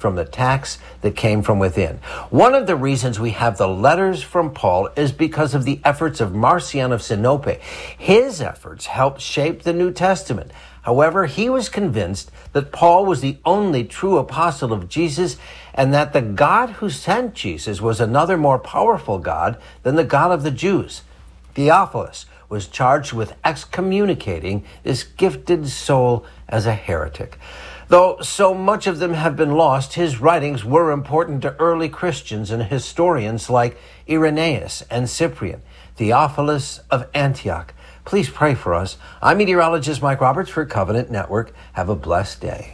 from the attacks that came from within. One of the reasons we have the letters from Paul is because of the efforts of Marcion of Sinope. His efforts helped shape the New Testament. However, he was convinced that Paul was the only true apostle of Jesus and that the God who sent Jesus was another more powerful God than the God of the Jews. Theophilus was charged with excommunicating this gifted soul as a heretic. Though so much of them have been lost, his writings were important to early Christians and historians like Irenaeus and Cyprian. Theophilus of Antioch. Please pray for us. I'm meteorologist Mike Roberts for Covenant Network. Have a blessed day.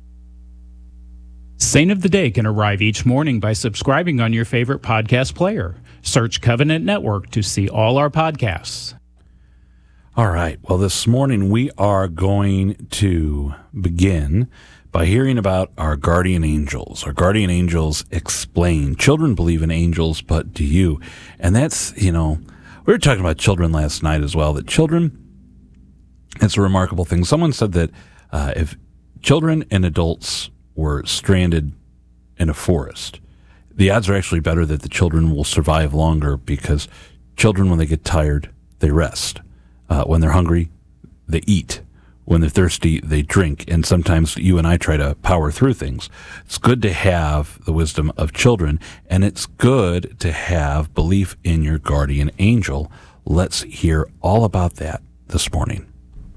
Saint of the Day can arrive each morning by subscribing on your favorite podcast player. Search Covenant Network to see all our podcasts. All right. Well, this morning we are going to begin by hearing about our guardian angels. Our guardian angels explain. Children believe in angels, but do you? And that's, we were talking about children last night as well, that children, it's a remarkable thing. Someone said that if children and adults were stranded in a forest, the odds are actually better that the children will survive longer because children, when they get tired, they rest. When they're hungry, they eat. When they're thirsty, they drink. And sometimes you and I try to power through things. It's good to have the wisdom of children, and it's good to have belief in your guardian angel. Let's hear all about that this morning.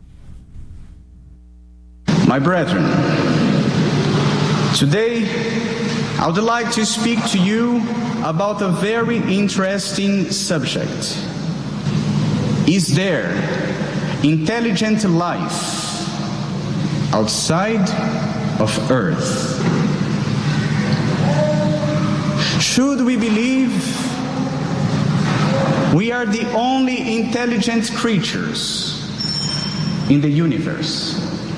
My brethren, today I would like to speak to you about a very interesting subject. Is there intelligent life outside of Earth? Should we believe we are the only intelligent creatures in the universe?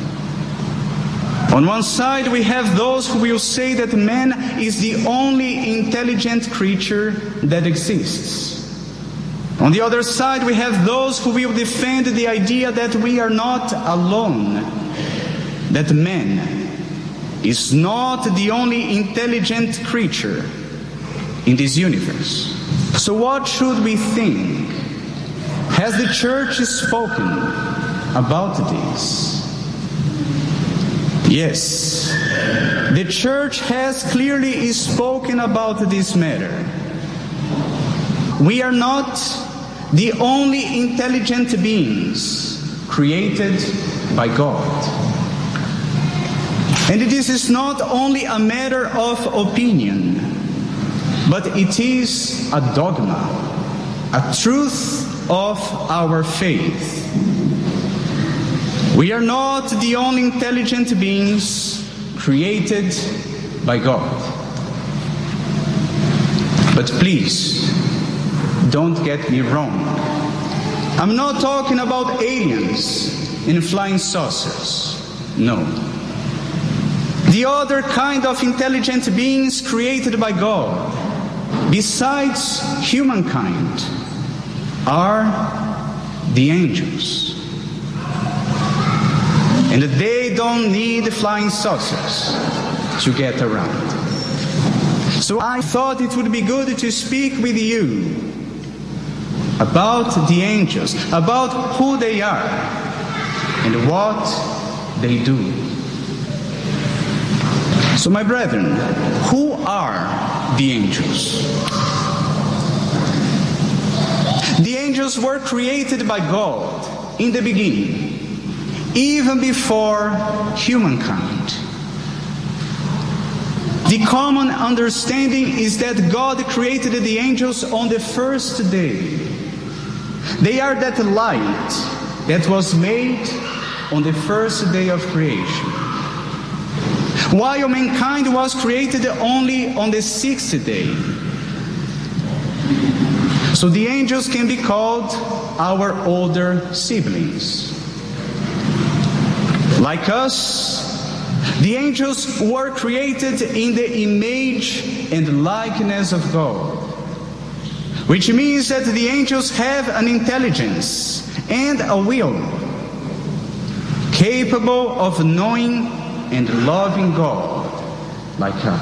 On one side, we have those who will say that man is the only intelligent creature that exists. On the other side, we have those who will defend the idea that we are not alone, that man is not the only intelligent creature in this universe. So what should we think? Has the church spoken about this? Yes, the church has clearly spoken about this matter. We are not the only intelligent beings created by God. And this is not only a matter of opinion, but it is a dogma, a truth of our faith. We are not the only intelligent beings created by God. But please, don't get me wrong. I'm not talking about aliens in flying saucers. No. The other kind of intelligent beings created by God, besides humankind, are the angels. And they don't need flying saucers to get around. So I thought it would be good to speak with you about the angels, about who they are and what they do. So my brethren, who are the angels? The angels were created by God in the beginning, even before humankind. The common understanding is that God created the angels on the first day. They are that light that was made on the first day of creation, while mankind was created only on the sixth day. So the angels can be called our older siblings. Like us, the angels were created in the image and likeness of God, which means that the angels have an intelligence and a will, capable of knowing and loving God like us.